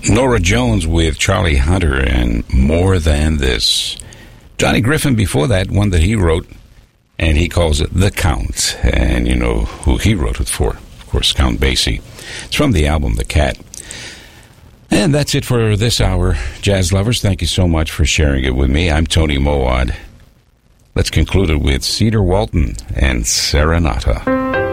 Norah Jones with Charlie Hunter and More Than This. Johnny Griffin before that, one that he wrote, and he calls it The Count. And you know who he wrote it for. Of course, Count Basie. It's from the album The Cat. And that's it for this hour. Jazz lovers, thank you so much for sharing it with me. I'm Tony Mowad. Let's conclude it with Cedar Walton and Serenata.